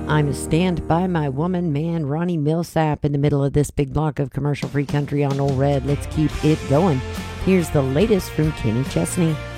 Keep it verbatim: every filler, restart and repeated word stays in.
I'm a stand by my woman, man, Ronnie Millsap, in the middle of this big block of commercial-free country on Old Red. Let's keep it going. Here's the latest from Kenny Chesney.